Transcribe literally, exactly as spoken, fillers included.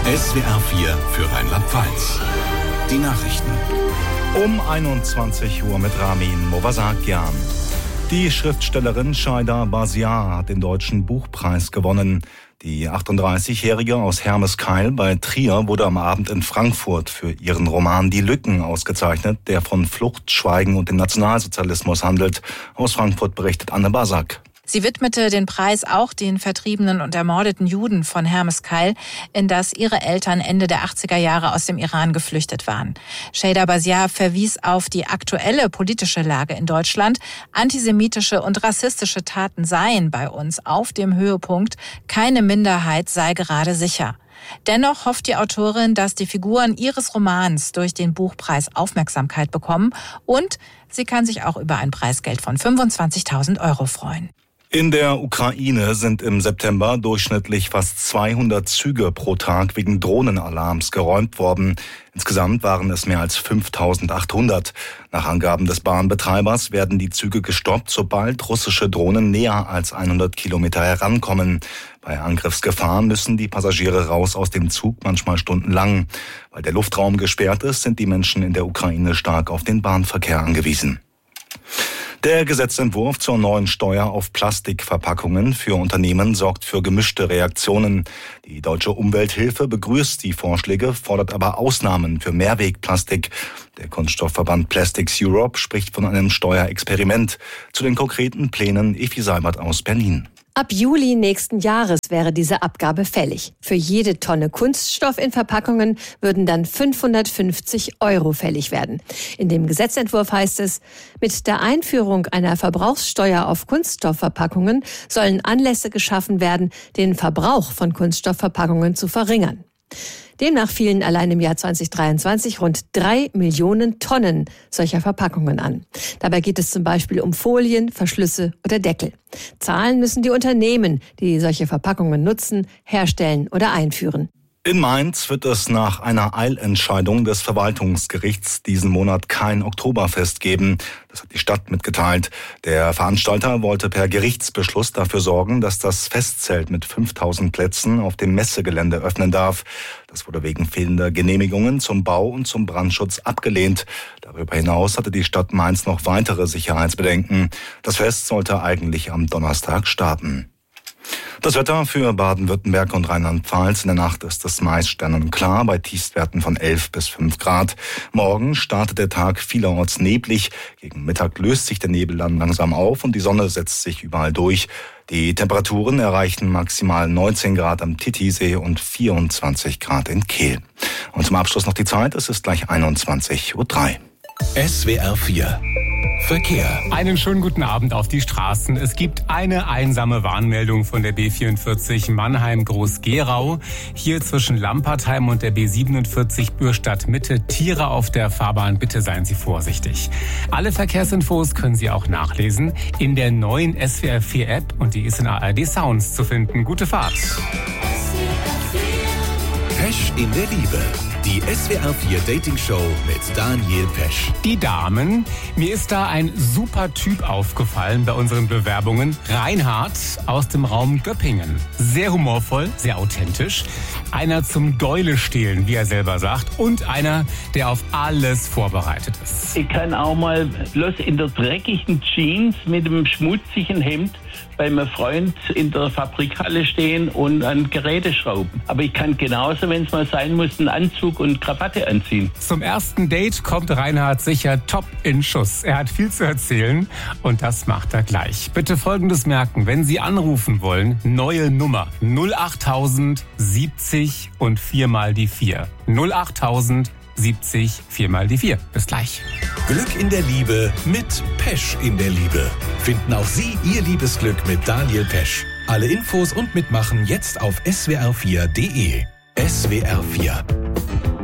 S W R vier für Rheinland-Pfalz. Die Nachrichten. Um einundzwanzig Uhr mit Ramin Movasakian. Die Schriftstellerin Shaida Baziar hat den Deutschen Buchpreis gewonnen. Die achtunddreißigjährige aus Hermeskeil bei Trier wurde am Abend in Frankfurt für ihren Roman Die Lücken ausgezeichnet, der von Flucht, Schweigen und dem Nationalsozialismus handelt. Aus Frankfurt berichtet Anne Basak. Sie widmete den Preis auch den vertriebenen und ermordeten Juden von Hermeskeil, in das ihre Eltern Ende der achtziger Jahre aus dem Iran geflüchtet waren. Shaida Baziar verwies auf die aktuelle politische Lage in Deutschland. Antisemitische und rassistische Taten seien bei uns auf dem Höhepunkt. Keine Minderheit sei gerade sicher. Dennoch hofft die Autorin, dass die Figuren ihres Romans durch den Buchpreis Aufmerksamkeit bekommen und sie kann sich auch über ein Preisgeld von fünfundzwanzigtausend Euro freuen. In der Ukraine sind im September durchschnittlich fast zweihundert Züge pro Tag wegen Drohnenalarms geräumt worden. Insgesamt waren es mehr als fünftausendachthundert. Nach Angaben des Bahnbetreibers werden die Züge gestoppt, sobald russische Drohnen näher als hundert Kilometer herankommen. Bei Angriffsgefahr müssen die Passagiere raus aus dem Zug, manchmal stundenlang. Weil der Luftraum gesperrt ist, sind die Menschen in der Ukraine stark auf den Bahnverkehr angewiesen. Der Gesetzentwurf zur neuen Steuer auf Plastikverpackungen für Unternehmen sorgt für gemischte Reaktionen. Die Deutsche Umwelthilfe begrüßt die Vorschläge, fordert aber Ausnahmen für Mehrwegplastik. Der Kunststoffverband Plastics Europe spricht von einem Steuerexperiment. Zu den konkreten Plänen Efi Seibert aus Berlin. Ab Juli nächsten Jahres wäre diese Abgabe fällig. Für jede Tonne Kunststoff in Verpackungen würden dann fünfhundertfünfzig Euro fällig werden. In dem Gesetzentwurf heißt es, mit der Einführung einer Verbrauchssteuer auf Kunststoffverpackungen sollen Anlässe geschaffen werden, den Verbrauch von Kunststoffverpackungen zu verringern. Demnach fielen allein im Jahr zweitausenddreiundzwanzig rund drei Millionen Tonnen solcher Verpackungen an. Dabei geht es zum Beispiel um Folien, Verschlüsse oder Deckel. Zahlen müssen die Unternehmen, die solche Verpackungen nutzen, herstellen oder einführen. In Mainz wird es nach einer Eilentscheidung des Verwaltungsgerichts diesen Monat kein Oktoberfest geben. Das hat die Stadt mitgeteilt. Der Veranstalter wollte per Gerichtsbeschluss dafür sorgen, dass das Festzelt mit fünftausend Plätzen auf dem Messegelände öffnen darf. Das wurde wegen fehlender Genehmigungen zum Bau und zum Brandschutz abgelehnt. Darüber hinaus hatte die Stadt Mainz noch weitere Sicherheitsbedenken. Das Fest sollte eigentlich am Donnerstag starten. Das Wetter für Baden-Württemberg und Rheinland-Pfalz. In der Nacht ist es meist sternenklar bei Tiefstwerten von elf bis fünf Grad. Morgen startet der Tag vielerorts neblig. Gegen Mittag löst sich der Nebel dann langsam auf und die Sonne setzt sich überall durch. Die Temperaturen erreichen maximal neunzehn Grad am Titisee und vierundzwanzig Grad in Kehl. Und zum Abschluss noch die Zeit. Es ist gleich einundzwanzig Uhr drei. S W R vier Verkehr. Einen schönen guten Abend auf die Straßen. Es gibt eine einsame Warnmeldung von der B vierundvierzig Mannheim-Groß-Gerau. Hier zwischen Lampertheim und der B siebenundvierzig Bürstadt-Mitte. Tiere auf der Fahrbahn, bitte seien Sie vorsichtig. Alle Verkehrsinfos können Sie auch nachlesen in der neuen S W R vier App und die ist in A R D Sounds zu finden. Gute Fahrt. Pesch in der Liebe. Die S W R vier Dating Show mit Daniel Pesch. Die Damen, mir ist da ein super Typ aufgefallen bei unseren Bewerbungen. Reinhard aus dem Raum Göppingen. Sehr humorvoll, sehr authentisch. Einer zum Gäule stehlen, wie er selber sagt. Und einer, der auf alles vorbereitet ist. Ich kann auch mal bloß in der dreckigen Jeans mit dem schmutzigen Hemd bei meinem Freund in der Fabrikhalle stehen und an Geräte schrauben. Aber ich kann genauso, wenn es mal sein muss, einen Anzug und Krawatte anziehen. Zum ersten Date kommt Reinhard sicher top in Schuss. Er hat viel zu erzählen und das macht er gleich. Bitte Folgendes merken, wenn Sie anrufen wollen, neue Nummer null achttausend siebzig und viermal die vier. null achttausend siebzig viermal die vier. Bis gleich. Glück in der Liebe mit Pesch in der Liebe. Finden auch Sie Ihr Liebesglück mit Daniel Pesch. Alle Infos und Mitmachen jetzt auf S W R vier punkt de. S W R vier